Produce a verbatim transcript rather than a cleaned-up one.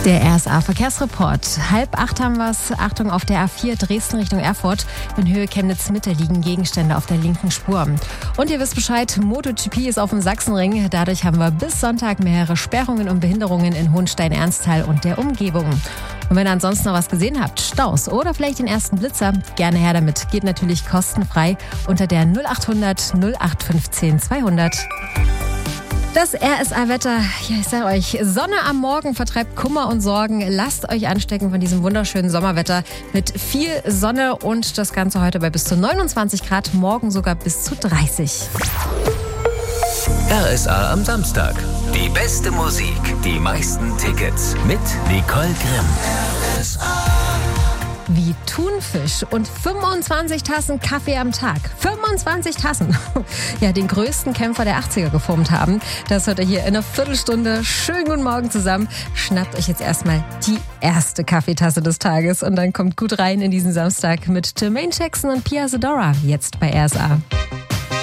Der R S A-Verkehrsreport. Halb acht haben wir es. Achtung, auf der A vier Dresden Richtung Erfurt. In Höhe Chemnitz-Mitte liegen Gegenstände auf der linken Spur. Und ihr wisst Bescheid, MotoGP ist auf dem Sachsenring. Dadurch haben wir bis Sonntag mehrere Sperrungen und Behinderungen in Hohenstein-Ernsthal und der Umgebung. Und wenn ihr ansonsten noch was gesehen habt, Staus oder vielleicht den ersten Blitzer, gerne her damit. Geht natürlich kostenfrei unter der null achthundert null acht fünfzehn zweihundert. Das R S A-Wetter, ja, ich sage euch, Sonne am Morgen vertreibt Kummer und Sorgen. Lasst euch anstecken von diesem wunderschönen Sommerwetter mit viel Sonne und das Ganze heute bei bis zu neunundzwanzig Grad, morgen sogar bis zu dreißig. R S A am Samstag. Die beste Musik, die meisten Tickets mit Nicole Grimm. R S A. Wie Thunfisch und fünfundzwanzig Tassen Kaffee am Tag. fünfundzwanzig Tassen. Ja, den größten Kämpfer der achtziger geformt haben. Das hört ihr hier in einer Viertelstunde. Schönen guten Morgen zusammen. Schnappt euch jetzt erstmal die erste Kaffeetasse des Tages und dann kommt gut rein in diesen Samstag mit Jermaine Jackson und Pia Zadora. Jetzt bei R S A.